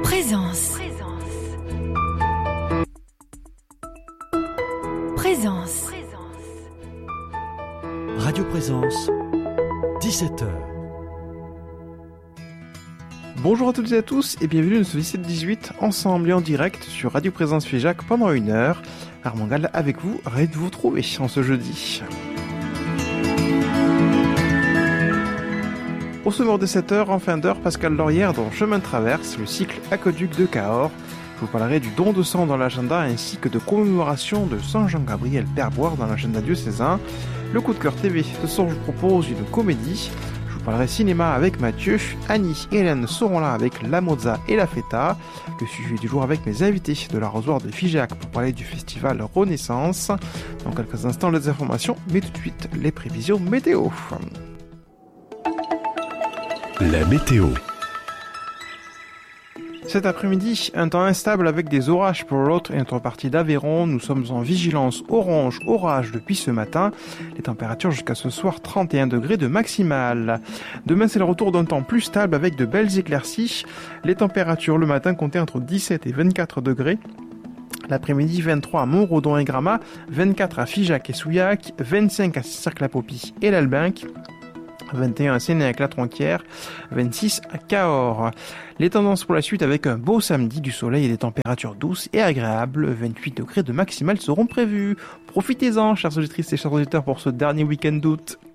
Présence. Présence. Radio Présence, 17h. Bonjour à toutes et à tous et bienvenue dans ce 17-18 ensemble et en direct sur Radio Présence Figeac pendant 1 heure. Armand Gall avec vous, ravi de vous retrouver en ce jeudi. Au sommaire de 7h, en fin d'heure, Pascal Laurière dans Chemin de Traverse, le cycle aqueduc de Cahors. Je vous parlerai du don de sang dans l'agenda ainsi que de commémoration de Saint Jean-Gabriel Père-Boire dans l'agenda diocésain. Le coup de cœur TV, ce soir je vous propose une comédie. Je vous parlerai cinéma avec Mathieu. Annie et Hélène seront là avec La Mozza et La Feta. Le sujet du jour avec mes invités de l'arrosoir de Figeac pour parler du festival Renaissance. Dans quelques instants les informations, mais tout de suite les prévisions météo. La météo. Cet après-midi, un temps instable avec des orages pour l'autre et notre partie d'Aveyron. Nous sommes en vigilance orange orage depuis ce matin. Les températures jusqu'à ce soir 31 degrés de maximale. Demain, c'est le retour d'un temps plus stable avec de belles éclaircies. Les températures le matin comptaient entre 17 et 24 degrés. L'après-midi, 23 à Montredon et Gramat, 24 à Figeac et Souillac, 25 à Cirque-la-Popie et l'Albinque, 21 à Sénéac-la-Tronquière, 26 à Cahors. Les tendances pour la suite avec un beau samedi, du soleil et des températures douces et agréables. 28 degrés de maximale seront prévus. Profitez-en, chers auditrices et chers auditeurs, pour ce dernier week-end d'août.